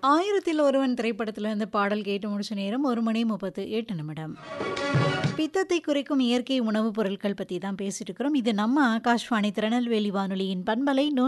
ஆயிரத்தில் ஒருவன் திரைப்படத்துல இருந்து பாடல் கேட்டு முடிச்ச நேரம் 1:38 பித்தத்தை குறைக்கும் இயற்கை உணவுப் பொருட்கள் பத்தி தான் பேசிட்டு இருக்கிறோம். இது நம்ம ஆகாஷ்வாணி திருநெல்வேலி வானொலியின் பண்பலை